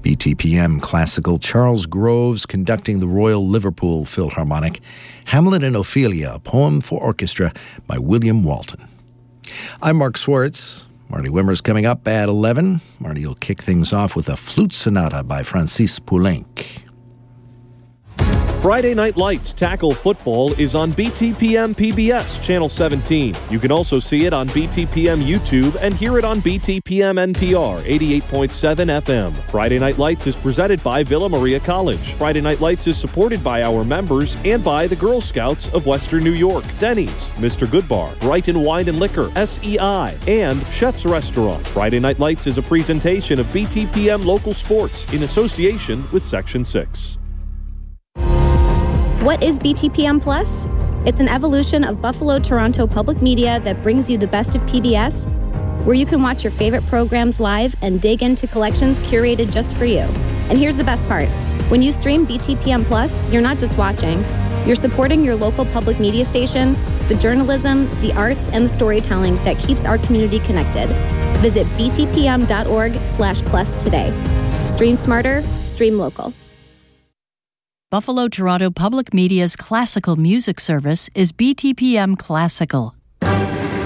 BTPM Classical, Charles Groves conducting the Royal Liverpool Philharmonic, Hamlet and Ophelia, a poem for orchestra by William Walton. I'm Mark Swartz. Marty Wimmer's coming up at 11. Marty will kick things off with a flute sonata by Francis Poulenc. Friday Night Lights Tackle Football is on BTPM PBS, Channel 17. You can also see it on BTPM YouTube and hear it on BTPM NPR 88.7 FM. Friday Night Lights is presented by Villa Maria College. Friday Night Lights is supported by our members and by the Girl Scouts of Western New York, Denny's, Mr. Goodbar, Brighton Wine and Liquor, SEI, and Chef's Restaurant. Friday Night Lights is a presentation of BTPM Local Sports in association with Section 6. What is BTPM Plus? It's an evolution of Buffalo Toronto public media that brings you the best of PBS, where you can watch your favorite programs live and dig into collections curated just for you. And here's the best part. When you stream BTPM Plus, you're not just watching. You're supporting your local public media station, the journalism, the arts, and the storytelling that keeps our community connected. Visit btpm.org/plus today. Stream smarter, stream local. Buffalo Toronto Public Media's classical music service is BTPM Classical.